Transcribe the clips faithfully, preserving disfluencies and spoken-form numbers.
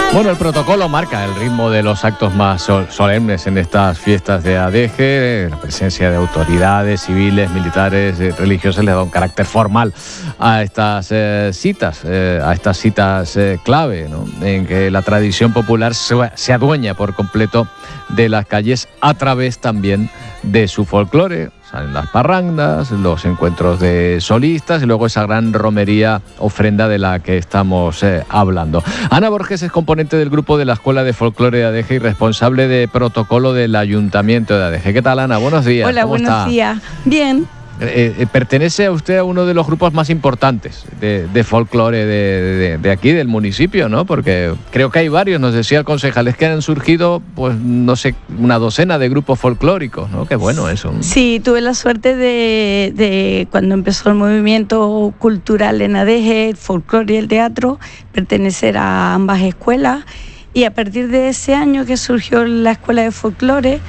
Bueno, el protocolo marca el ritmo de los actos más solemnes en estas fiestas de Adeje. La presencia de autoridades civiles, militares, eh, religiosas le da un carácter formal a estas eh, citas, eh, a estas citas eh, clave, ¿no? En que la tradición popular se, se adueña por completo de las calles a través también de su folclore. Salen las parrandas, los encuentros de solistas y luego esa gran romería ofrenda de la que estamos eh, hablando. Ana Borges es componente del grupo de la Escuela de Folclore de Adeje y responsable de protocolo del Ayuntamiento de Adeje. ¿Qué tal, Ana? Buenos días. Hola, ¿Cómo buenos está? días. Bien. Eh, eh, pertenece a usted a uno de los grupos más importantes de, de folclore de, de, de aquí, del municipio, ¿no? Porque creo que hay varios, nos decía el concejal, es que han surgido, pues, no sé, una docena de grupos folclóricos, ¿no? Qué bueno eso. Sí, tuve la suerte de, de cuando empezó el movimiento cultural en Adeje, el folclore y el teatro, pertenecer a ambas escuelas, y a partir de ese año que surgió la Escuela de Folclore,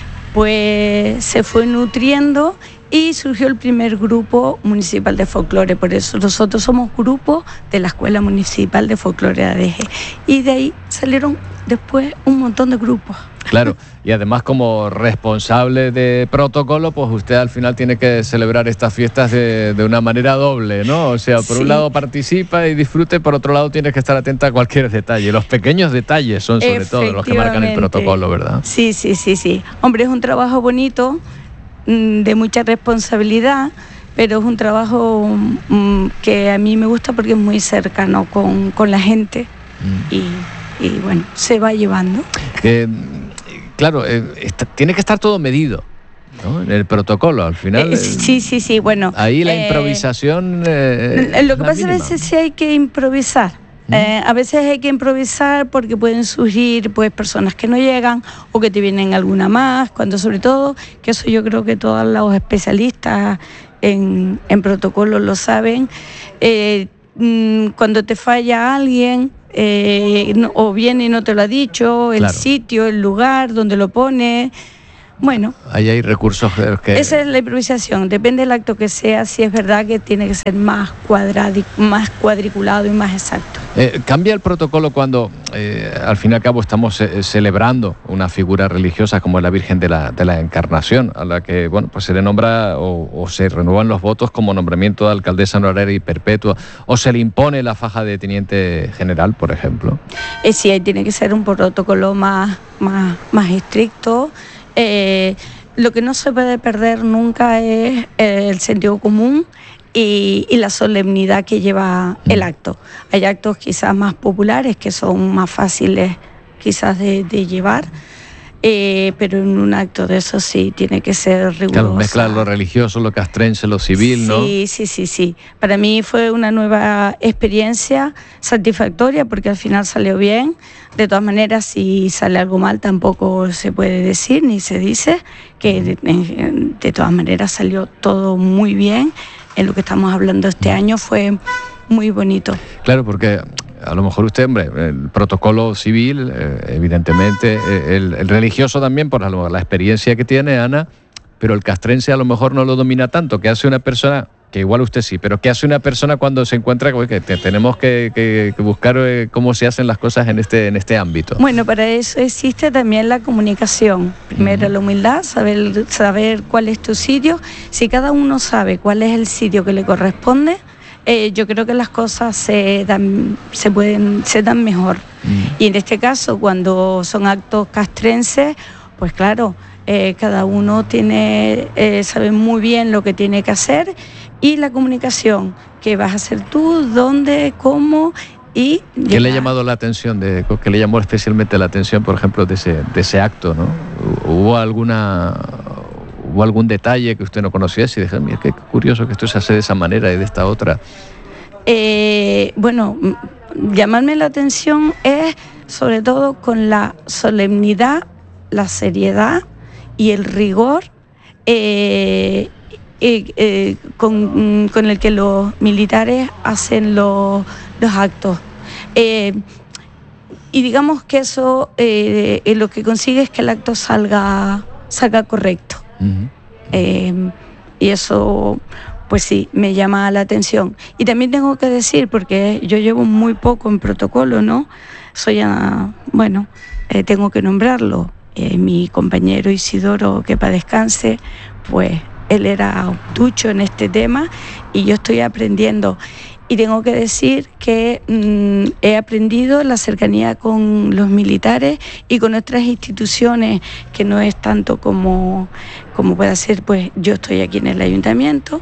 pues se fue nutriendo y surgió el primer grupo municipal de folclore. Por eso nosotros somos grupo de la Escuela Municipal de Folclore de Adeje. Y de ahí salieron después un montón de grupos. Claro, y además como responsable de protocolo, pues usted al final tiene que celebrar estas fiestas de, de una manera doble, ¿no? O sea, por sí. un lado participa y disfrute, por otro lado tienes que estar atenta a cualquier detalle. Los pequeños detalles son sobre todo los que marcan el protocolo, ¿verdad? Sí, sí, sí, sí. Hombre, es un trabajo bonito, de mucha responsabilidad, pero es un trabajo um, que a mí me gusta porque es muy cercano con, con la gente mm. y, y bueno, se va llevando. Eh, claro, eh, está, tiene que estar todo medido, ¿no? En el protocolo, al final. Eh, sí, sí, sí, bueno. Ahí la eh, improvisación. Eh, lo que pasa mínima. a veces sí hay que improvisar. Eh, a veces hay que improvisar porque pueden surgir pues personas que no llegan o que te vienen alguna más, cuando sobre todo, que eso yo creo que todos los especialistas en, en protocolo lo saben, eh, cuando te falla alguien eh, no, o viene y no te lo ha dicho, el claro. sitio, el lugar donde lo pone. Bueno, ahí hay recursos que... Esa es la improvisación, depende del acto que sea, si es verdad que tiene que ser más, cuadradi... más cuadriculado y más exacto. Eh, ¿Cambia el protocolo cuando, eh, al fin y al cabo, estamos eh, celebrando una figura religiosa como la Virgen de la, de la Encarnación, a la que bueno, pues se le nombra o, o se renuevan los votos como nombramiento de alcaldesa honoraria y perpetua, o se le impone la faja de teniente general, por ejemplo? Eh, sí, ahí tiene que ser un protocolo más, más, más estricto. Eh, lo que no se puede perder nunca es eh, el sentido común y, y la solemnidad que lleva el acto. Hay actos quizás más populares que son más fáciles quizás de, de llevar, eh, pero en un acto de eso sí tiene que ser riguroso. Claro, mezclar lo religioso, lo castrense, lo civil, sí, ¿no? Sí, sí, sí, sí. Para mí fue una nueva experiencia satisfactoria porque al final salió bien. De todas maneras, si sale algo mal tampoco se puede decir ni se dice, que de, de todas maneras salió todo muy bien. En lo que estamos hablando este año fue muy bonito. Claro, porque a lo mejor usted, hombre, el protocolo civil, eh, evidentemente, eh, el, el religioso también, por la, la experiencia que tiene Ana, pero el castrense a lo mejor no lo domina tanto. ¿Qué hace una persona, que igual usted sí, pero qué hace una persona cuando se encuentra que tenemos que, que, que buscar eh, cómo se hacen las cosas en este, en este ámbito? Bueno, para eso existe también la comunicación. Primero uh-huh. la humildad, saber, saber cuál es tu sitio. Si cada uno sabe cuál es el sitio que le corresponde, Eh, yo creo que las cosas se dan, se pueden, se dan mejor. Mm. Y en este caso, cuando son actos castrenses, pues claro, eh, cada uno tiene, eh, sabe muy bien lo que tiene que hacer y la comunicación, qué vas a hacer tú, dónde, cómo y... ¿Qué le ha llamado la atención, de, qué le llamó especialmente la atención, por ejemplo, de ese, de ese acto, ¿no? ¿Hubo alguna... ¿Hubo algún detalle que usted no conociese y dije, mira, qué curioso que esto se hace de esa manera y de esta otra? Eh, bueno, llamarme la atención es sobre todo con la solemnidad, la seriedad y el rigor eh, eh, eh, con, con el que los militares hacen los, los actos. Eh, y digamos que eso eh, lo que consigue es que el acto salga, salga correcto. Uh-huh. Eh, y eso pues sí, me llama la atención. Y también tengo que decir, porque yo llevo muy poco en protocolo, ¿no? Soy, a, bueno, eh, tengo que nombrarlo. Eh, mi compañero Isidoro, que para descanse, pues él era ducho en este tema y yo estoy aprendiendo. Y tengo que decir que mmm, he aprendido la cercanía con los militares y con nuestras instituciones, que no es tanto como, como puede ser, pues yo estoy aquí en el ayuntamiento,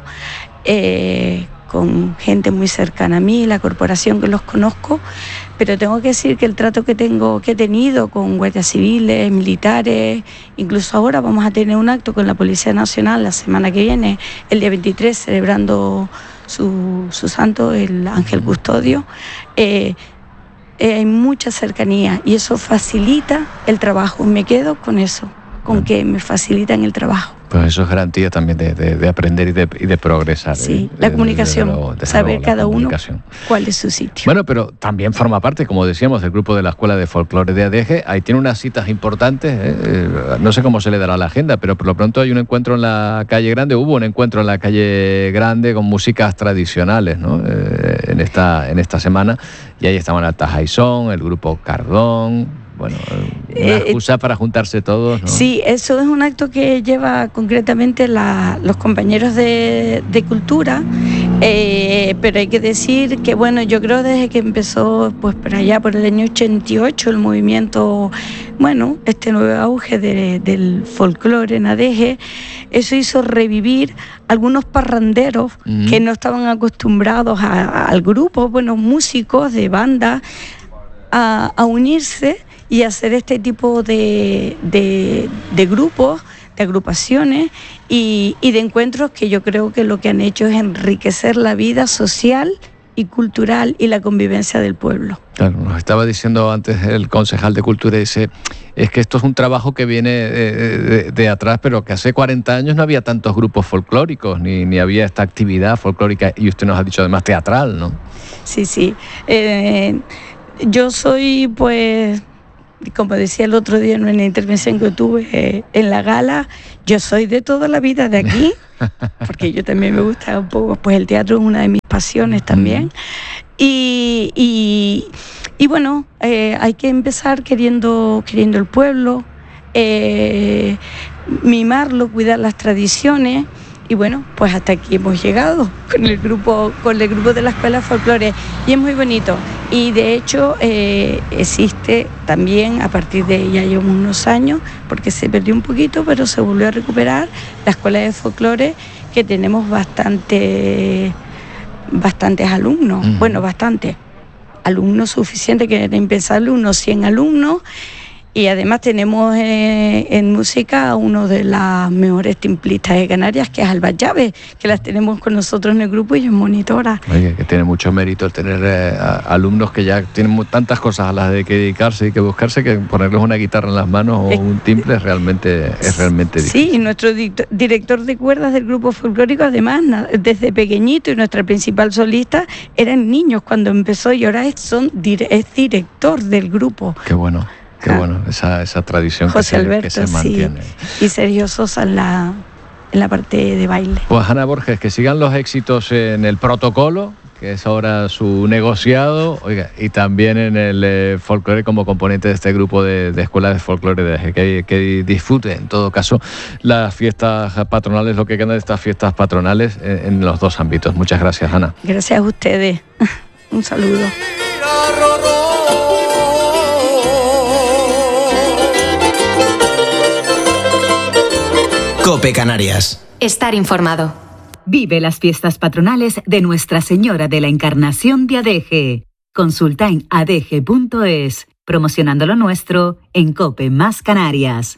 eh, con gente muy cercana a mí, la corporación, que los conozco, pero tengo que decir que el trato que tengo, que he tenido con guardias civiles, militares, incluso ahora vamos a tener un acto con la Policía Nacional la semana que viene, el día veintitrés, celebrando su, su santo, el Ángel Custodio, eh, eh, hay mucha cercanía y eso facilita el trabajo. Me quedo con eso, con que me facilitan el trabajo. Pues eso es garantía también de, de, de aprender y de, y de progresar. Sí, ¿eh? la comunicación, desde luego, desde saber luego, cada uno cuál es su sitio. Bueno, pero también forma parte, como decíamos, del grupo de la Escuela de Folclore de A D G. Ahí tiene unas citas importantes, ¿eh? No sé cómo se le dará la agenda, pero por lo pronto hay un encuentro en la calle Grande, hubo un encuentro en la calle Grande con músicas tradicionales, ¿no? Eh, en, esta, en esta semana, y ahí estaban Alta Jaizón, el grupo Cardón. Bueno, una excusa eh, para juntarse todos, ¿no? Sí, eso es un acto que lleva concretamente la, los compañeros de, de cultura, eh, pero hay que decir que, bueno, yo creo desde que empezó, pues por allá, por el año ochenta y ocho, el movimiento, bueno, este nuevo auge de, del folclore en A D G, eso hizo revivir algunos parranderos uh-huh. que no estaban acostumbrados a, a, al grupo, bueno, músicos de banda, a, a unirse y hacer este tipo de, de, de grupos, de agrupaciones y, y de encuentros que yo creo que lo que han hecho es enriquecer la vida social y cultural y la convivencia del pueblo. Claro, nos estaba diciendo antes el concejal de Cultura, dice, es que esto es un trabajo que viene de, de, de atrás, pero que hace cuarenta años no había tantos grupos folclóricos, ni, ni había esta actividad folclórica, y usted nos ha dicho además teatral, ¿no? Sí, sí. Eh, yo soy, pues, como decía el otro día en una intervención que tuve eh, en la gala, yo soy de toda la vida de aquí, porque yo también me gusta un poco, pues el teatro es una de mis pasiones también, y, y, y bueno, eh, hay que empezar queriendo, queriendo el pueblo, eh, mimarlo, cuidar las tradiciones. Y bueno, pues hasta aquí hemos llegado con el grupo, con el grupo de la Escuela de Folclore y es muy bonito. Y de hecho eh, existe también a partir de ya llevamos unos años, porque se perdió un poquito, pero se volvió a recuperar la Escuela de Folclore, que tenemos bastante, bastantes alumnos, uh-huh. bueno, bastantes alumnos suficientes, que empezar unos cien alumnos. Y además tenemos eh, en música a uno de las mejores timplistas de Canarias, que es Alba Llaves, que las tenemos con nosotros en el grupo y es monitora. Oye, que tiene mucho mérito el tener eh, a, alumnos que ya tienen tantas cosas a las de que dedicarse y que buscarse, que ponerles una guitarra en las manos o es, un timple es realmente, es realmente difícil. Sí, y nuestro di- director de cuerdas del grupo folclórico, además, desde pequeñito, y nuestra principal solista eran niños cuando empezó y ahora es, son, es director del grupo. Qué bueno. Qué ah. bueno, esa, esa tradición José que, se, Alberto, que se mantiene. Sí. Y Sergio Sosa en la, en la parte de baile. Pues Ana Borges, que sigan los éxitos en el protocolo, que es ahora su negociado, oiga, y también en el eh, folclore como componente de este grupo de, de escuelas de folclore, de, que, que disfrute en todo caso las fiestas patronales, lo que queda de estas fiestas patronales en, en los dos ámbitos. Muchas gracias, Ana. Gracias a ustedes. Un saludo. COPE Canarias. Estar informado. Vive las fiestas patronales de Nuestra Señora de la Encarnación de A D G. Consulta en a d g punto es, promocionando lo nuestro en COPE Más Canarias.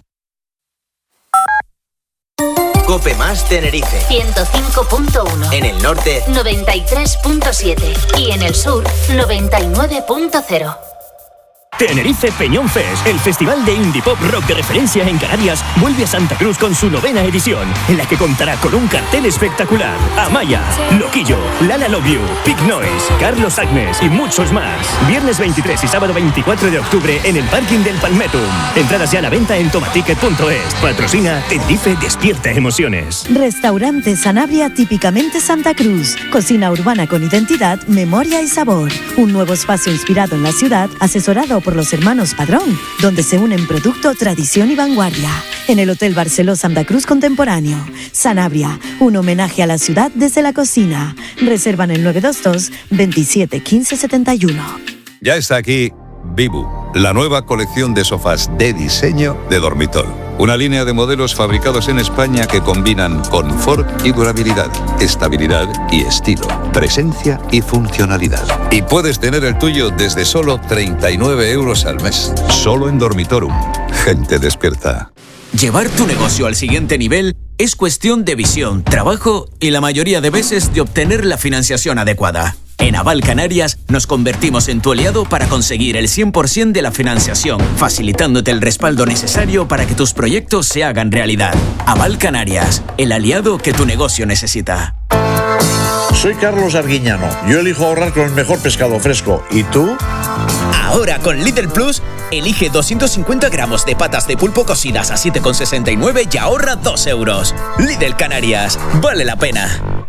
COPE Más Tenerife. ciento cinco punto uno. En el norte. noventa y tres punto siete. Y en el sur, noventa y nueve punto cero. Tenerife Peñón Fest, el festival de indie pop rock de referencia en Canarias, vuelve a Santa Cruz con su novena edición, en la que contará con un cartel espectacular. Amaya, Loquillo, Lala Love You, Big Noise, Carlos Agnes y muchos más. Viernes veintitrés y sábado veinticuatro de octubre en el parking del Palmetum. Entradas ya a la venta en tomaticket punto es. Patrocina Tenerife Despierta Emociones. Restaurante Sanabria, típicamente Santa Cruz. Cocina urbana con identidad, memoria y sabor. Un nuevo espacio inspirado en la ciudad, asesorado por los hermanos Padrón, donde se unen producto, tradición y vanguardia. En el Hotel Barceló Santa Cruz Contemporáneo. Sanabria, un homenaje a la ciudad desde la cocina. Reservan el nueve dos dos, veintisiete, quince, setenta y uno. Ya está aquí Vivu, la nueva colección de sofás de diseño de Dormitol. Una línea de modelos fabricados en España que combinan confort y durabilidad, estabilidad y estilo, presencia y funcionalidad. Y puedes tener el tuyo desde solo treinta y nueve euros al mes. Solo en Dormitorum. Gente despierta. Llevar tu negocio al siguiente nivel es cuestión de visión, trabajo y la mayoría de veces de obtener la financiación adecuada. En Aval Canarias nos convertimos en tu aliado para conseguir el cien por ciento de la financiación, facilitándote el respaldo necesario para que tus proyectos se hagan realidad. Aval Canarias, el aliado que tu negocio necesita. Soy Carlos Arguiñano. Yo elijo ahorrar con el mejor pescado fresco. ¿Y tú? Ahora con Lidl Plus, elige doscientos cincuenta gramos de patas de pulpo cocidas a siete con sesenta y nueve y ahorra dos euros. Lidl Canarias, vale la pena.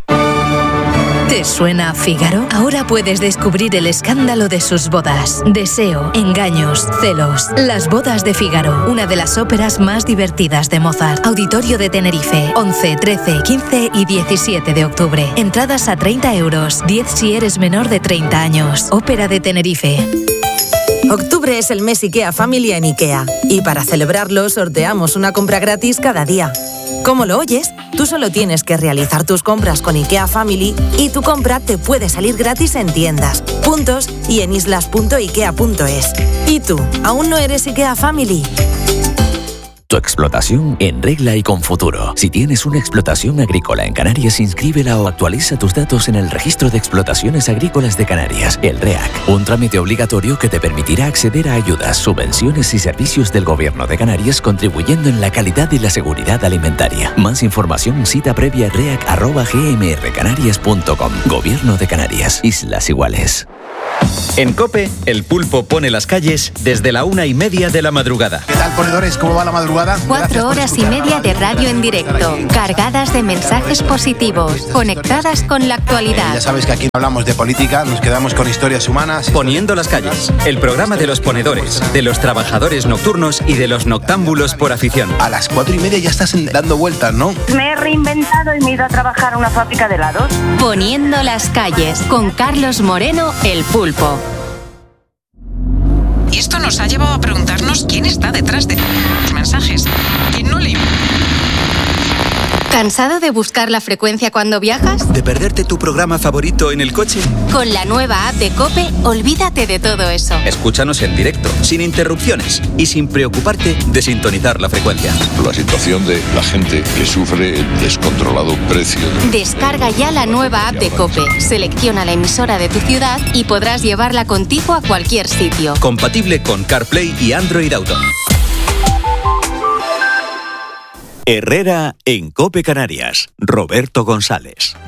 ¿Te suena a Fígaro? Ahora puedes descubrir el escándalo de sus bodas. Deseo, engaños, celos. Las bodas de Fígaro, una de las óperas más divertidas de Mozart. Auditorio de Tenerife, once, trece, quince y diecisiete de octubre. Entradas a treinta euros, diez si eres menor de treinta años. Ópera de Tenerife. Octubre es el mes IKEA Family en IKEA. Y para celebrarlo, sorteamos una compra gratis cada día. ¿Cómo lo oyes? Tú solo tienes que realizar tus compras con IKEA Family y tu compra te puede salir gratis en tiendas, puntos y en islas punto ikea punto es. ¿Y tú, aún no eres IKEA Family? Tu explotación en regla y con futuro. Si tienes una explotación agrícola en Canarias, inscríbela o actualiza tus datos en el Registro de Explotaciones Agrícolas de Canarias, el REAC. Un trámite obligatorio que te permitirá acceder a ayudas, subvenciones y servicios del Gobierno de Canarias, contribuyendo en la calidad y la seguridad alimentaria. Más información, cita previa reac arroba gmrcanarias punto com. Gobierno de Canarias. Islas Iguales. En COPE, el pulpo pone las calles desde la una y media de la madrugada. ¿Qué tal, ponedores? ¿Cómo va la madrugada? Cuatro horas y media de radio en directo, cargadas de mensajes positivos, conectadas con la actualidad. Eh, ya sabes que aquí no hablamos de política, nos quedamos con historias humanas. Poniendo las calles, el programa de los ponedores, de los trabajadores nocturnos y de los noctámbulos por afición. A las cuatro y media ya estás en, dando vueltas, ¿no? Me he reinventado y me he ido a trabajar a una fábrica de helados. Poniendo las calles, con Carlos Moreno, el pulpo. Y esto nos ha llevado a preguntarnos quién está detrás de los mensajes. ¿Quién no le... ¿Cansado de buscar la frecuencia cuando viajas? ¿De perderte tu programa favorito en el coche? Con la nueva app de COPE, olvídate de todo eso. Escúchanos en directo, sin interrupciones y sin preocuparte de sintonizar la frecuencia. La situación de la gente que sufre el descontrolado precio. De... Descarga ya la nueva app de COPE, selecciona la emisora de tu ciudad y podrás llevarla contigo a cualquier sitio. Compatible con CarPlay y Android Auto. Herrera en COPE Canarias. Roberto González.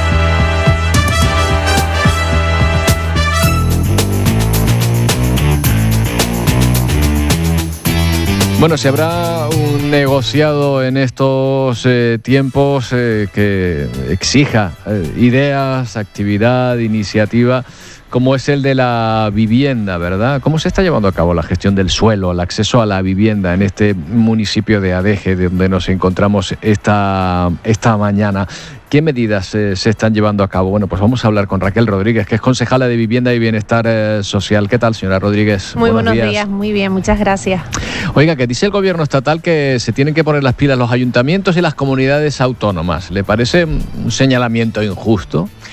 Bueno, si habrá un negociado en estos eh, tiempos eh, que exija eh, ideas, actividad, iniciativa, como es el de la vivienda, ¿verdad? ¿Cómo se está llevando a cabo la gestión del suelo, el acceso a la vivienda en este municipio de Adeje, donde nos encontramos esta, esta mañana? ¿Qué medidas eh, se están llevando a cabo? Bueno, pues vamos a hablar con Raquel Rodríguez, que es concejala de Vivienda y Bienestar eh, Social. ¿Qué tal, señora Rodríguez? Muy buenos, buenos días. días, muy bien, muchas gracias. Oiga, que dice el gobierno estatal que se tienen que poner las pilas los ayuntamientos y las comunidades autónomas. ¿Le parece un señalamiento injusto?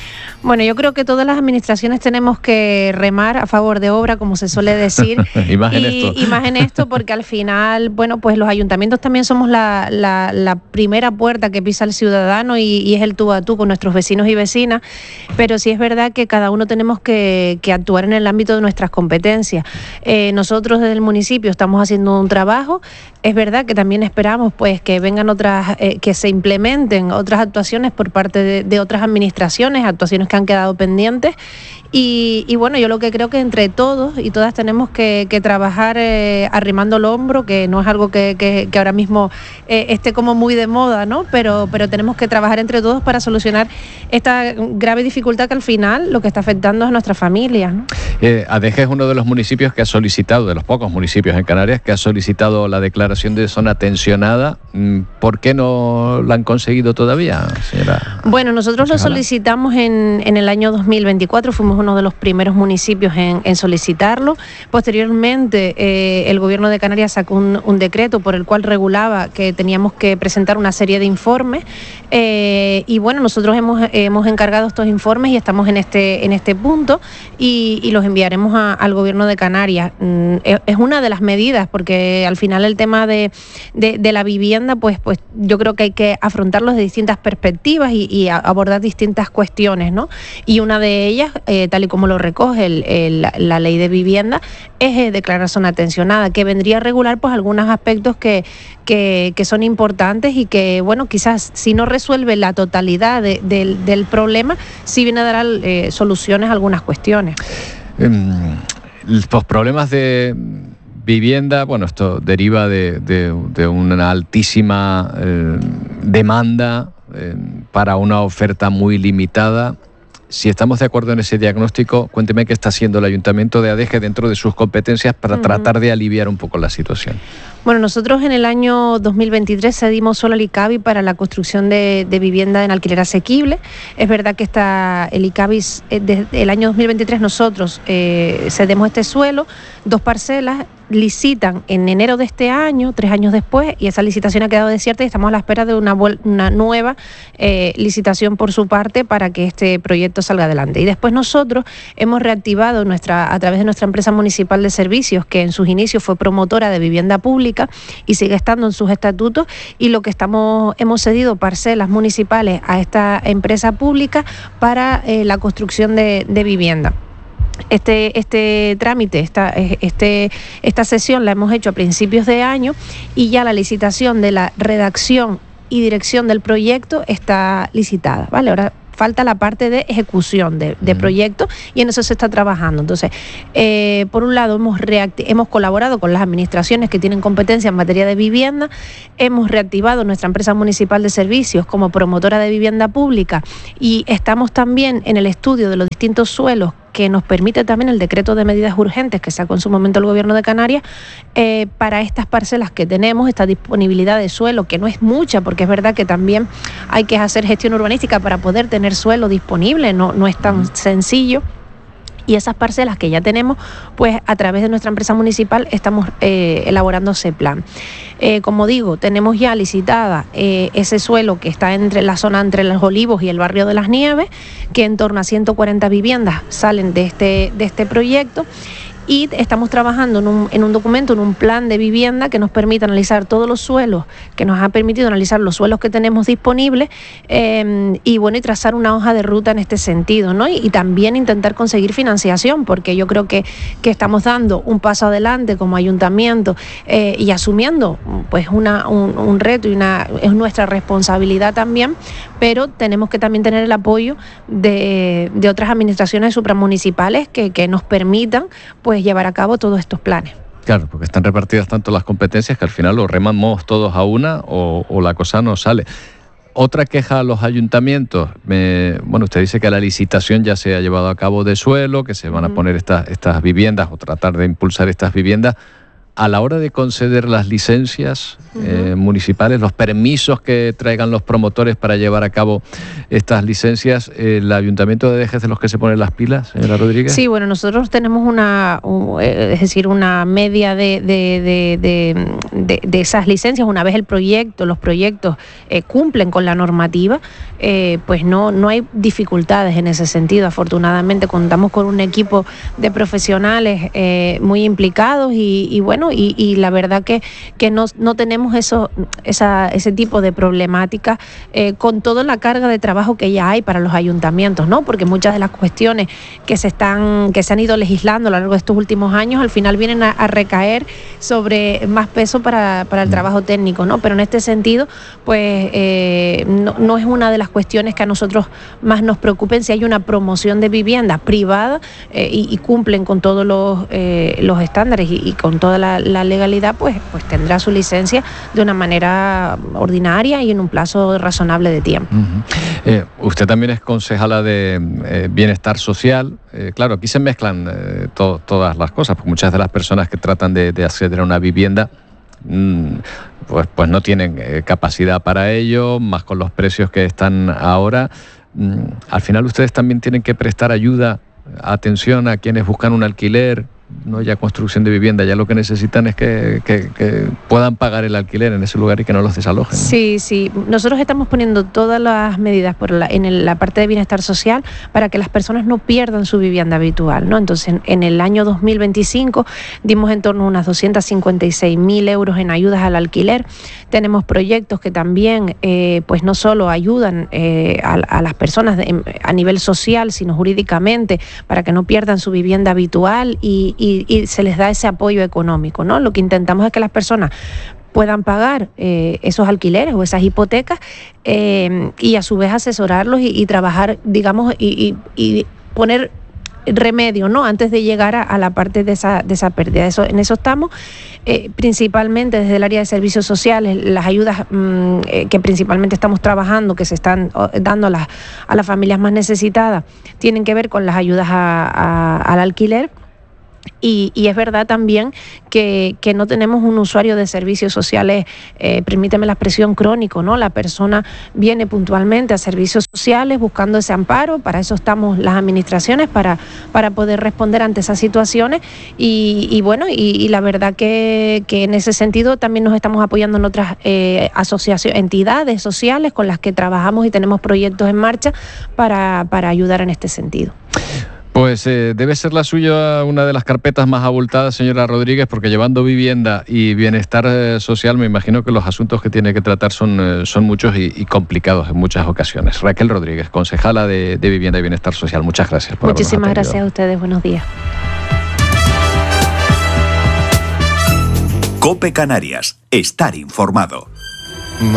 Bueno, yo creo que todas las administraciones tenemos que remar a favor de obra, como se suele decir. y más en y, esto. Y más en esto, porque al final, bueno, pues los ayuntamientos también somos la, la, la primera puerta que pisa el ciudadano y, y es el tú a tú con nuestros vecinos y vecinas, pero sí es verdad que cada uno tenemos que, que actuar en el ámbito de nuestras competencias. Eh, nosotros desde el municipio estamos haciendo un trabajo, es verdad que también esperamos pues que vengan otras, eh, que se implementen otras actuaciones por parte de, de otras administraciones, actuaciones que han quedado pendientes y, y bueno, yo lo que creo que entre todos y todas tenemos que, que trabajar eh, arrimando el hombro, que no es algo que, que, que ahora mismo eh, esté como muy de moda, ¿no? Pero, pero tenemos que trabajar entre todos para solucionar esta grave dificultad que al final lo que está afectando es a nuestras familias, ¿no? Eh, Adeje es uno de los municipios que ha solicitado, de los pocos municipios en Canarias, que ha solicitado la declaración de zona tensionada. ¿Por qué no la han conseguido todavía, señora? Bueno, nosotros lo solicitamos en, en el año dos mil veinticuatro, fuimos uno de los primeros municipios en, en solicitarlo. Posteriormente, eh, el Gobierno de Canarias sacó un, un decreto por el cual regulaba que teníamos que presentar una serie de informes eh, y bueno, nosotros hemos, hemos encargado estos informes y estamos en este, en este punto y, y los enviaremos a, al Gobierno de Canarias. Mm, es una de las medidas, porque al final el tema de, de, de la vivienda, pues, pues yo creo que hay que afrontarlo de distintas perspectivas y, y abordar distintas cuestiones, ¿no? Y una de ellas, eh, tal y como lo recoge el, el, la ley de vivienda, es eh, declarar zona tensionada, que vendría a regular pues algunos aspectos que, que, que son importantes y que, bueno, quizás si no resuelve la totalidad de, de, del problema, sí viene a dar eh, soluciones a algunas cuestiones. Los problemas de vivienda, bueno, esto deriva de, de, de una altísima eh, demanda eh, para una oferta muy limitada. Si estamos de acuerdo en ese diagnóstico, cuénteme qué está haciendo el Ayuntamiento de Adeje dentro de sus competencias para uh-huh. tratar de aliviar un poco la situación. Bueno, nosotros en el año dos mil veintitrés cedimos solo al ICABI para la construcción de, de vivienda en alquiler asequible. Es verdad que está el ICABI, desde el año dos mil veintitrés nosotros eh, cedemos este suelo, dos parcelas, licitan en enero de este año, tres años después, y esa licitación ha quedado desierta y estamos a la espera de una, una nueva eh, licitación por su parte para que este proyecto salga adelante. Y después nosotros hemos reactivado nuestra, a través de nuestra empresa municipal de servicios, que en sus inicios fue promotora de vivienda pública y sigue estando en sus estatutos, y lo que estamos hemos cedido parcelas municipales a esta empresa pública para eh, la construcción de, de vivienda. Este, este trámite, esta, este, esta sesión la hemos hecho a principios de año y ya la licitación de la redacción y dirección del proyecto está licitada, ¿vale? Ahora falta la parte de ejecución de, de proyectos y en eso se está trabajando. Entonces, eh, por un lado, hemos, reacti- hemos colaborado con las administraciones que tienen competencia en materia de vivienda, hemos reactivado nuestra empresa municipal de servicios como promotora de vivienda pública y estamos también en el estudio de los distintos suelos que nos permite también el decreto de medidas urgentes que sacó en su momento el Gobierno de Canarias eh, para estas parcelas que tenemos, esta disponibilidad de suelo, que no es mucha, porque es verdad que también hay que hacer gestión urbanística para poder tener suelo disponible, no, no es tan sencillo. Y esas parcelas que ya tenemos, pues a través de nuestra empresa municipal estamos eh, elaborando ese plan. Eh, como digo, tenemos ya licitada eh, ese suelo que está entre la zona entre Los Olivos y el barrio de Las Nieves, que en torno a ciento cuarenta viviendas salen de este, de este proyecto. Y estamos trabajando en un, en un documento, en un plan de vivienda que nos permite analizar todos los suelos, que nos ha permitido analizar los suelos que tenemos disponibles eh, y bueno, y trazar una hoja de ruta en este sentido, ¿no? Y, y también intentar conseguir financiación, porque yo creo que, que estamos dando un paso adelante como ayuntamiento eh, y asumiendo pues una, un, un reto y una es nuestra responsabilidad también, pero tenemos que también tener el apoyo de, de otras administraciones supramunicipales que, que nos permitan pues llevar a cabo todos estos planes. Claro, porque están repartidas tanto las competencias que al final lo remamos todos a una o, o la cosa no sale. Otra queja a los ayuntamientos, me, bueno, usted dice que la licitación ya se ha llevado a cabo de suelo, que se van a poner estas, estas viviendas o tratar de impulsar estas viviendas. a la hora de conceder las licencias uh-huh. eh, municipales, los permisos que traigan los promotores para llevar a cabo estas licencias, ¿el Ayuntamiento de Adeje es de los que se ponen las pilas, señora Rodríguez? Sí, bueno, nosotros tenemos una, un, es decir, una media de, de, de, de, de, de esas licencias. Una vez el proyecto, los proyectos eh, cumplen con la normativa, eh, pues no, no hay dificultades en ese sentido. Afortunadamente contamos con un equipo de profesionales eh, muy implicados y, y bueno, Y, y la verdad que, que no, no tenemos eso, esa, ese tipo de problemática eh, con toda la carga de trabajo que ya hay para los ayuntamientos, ¿no? Porque muchas de las cuestiones que se están, que se han ido legislando a lo largo de estos últimos años, al final vienen a, a recaer sobre más peso para, para el trabajo técnico, ¿no? Pero en este sentido, pues eh, no, no es una de las cuestiones que a nosotros más nos preocupen si hay una promoción de vivienda privada eh, y, y cumplen con todos los, eh, los estándares y, y con toda la la legalidad, pues, pues tendrá su licencia de una manera ordinaria y en un plazo razonable de tiempo. Uh-huh. Eh, usted también es concejala de eh, Bienestar Social. Eh, claro, aquí se mezclan eh, to- todas las cosas, porque muchas de las personas que tratan de, de acceder a una vivienda mmm, pues, pues no tienen eh, capacidad para ello, más con los precios que están ahora. Mm, al final ustedes también tienen que prestar ayuda, atención a quienes buscan un alquiler, no ya construcción de vivienda, ya lo que necesitan es que, que, que puedan pagar el alquiler en ese lugar y que no los desalojen, ¿no? Sí, sí. Nosotros estamos poniendo todas las medidas por la, en el, la parte de bienestar social para que las personas no pierdan su vivienda habitual, ¿no? Entonces, en, en el año dos mil veinticinco dimos en torno a unas doscientos cincuenta y seis mil euros en ayudas al alquiler. Tenemos proyectos que también, eh, pues no solo ayudan eh, a, a las personas de, a nivel social, sino jurídicamente, para que no pierdan su vivienda habitual y Y, y se les da ese apoyo económico, ¿no? Lo que intentamos es que las personas puedan pagar eh, esos alquileres o esas hipotecas eh, y a su vez asesorarlos y, y trabajar, digamos, y, y, y poner remedio, ¿no? Antes de llegar a, a la parte de esa, de esa pérdida. Eso, en eso estamos, eh, principalmente desde el área de servicios sociales, las ayudas mmm, eh, que principalmente estamos trabajando, que se están oh, dando a las, a las familias más necesitadas, tienen que ver con las ayudas a, a, al alquiler. Y, y es verdad también que, que no tenemos un usuario de servicios sociales, eh, permíteme la expresión, crónico, ¿no? La persona viene puntualmente a servicios sociales buscando ese amparo, para eso estamos las administraciones, para, para poder responder ante esas situaciones y, y bueno, y, y la verdad que, que en ese sentido también nos estamos apoyando en otras eh, asociaciones, entidades sociales con las que trabajamos y tenemos proyectos en marcha para, para ayudar en este sentido. Pues eh, debe ser la suya una de las carpetas más abultadas, señora Rodríguez, porque llevando vivienda y bienestar eh, social, me imagino que los asuntos que tiene que tratar son, eh, son muchos y, y complicados en muchas ocasiones. Raquel Rodríguez, concejala de, de Vivienda y Bienestar Social, muchas gracias por Muchísimas gracias a ustedes, buenos días. COPE Canarias, estar informado.